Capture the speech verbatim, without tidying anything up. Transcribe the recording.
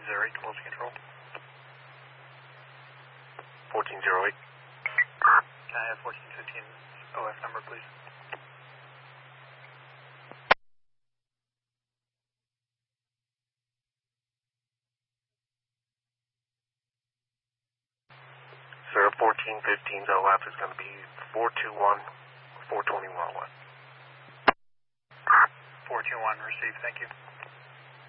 zero eight, close control. fourteen zero eight. Can I have fourteen fifteen O F number, please? Sir, fourteen fifteen's O F is going to be four two one, four twenty-one. four two one, received, thank you.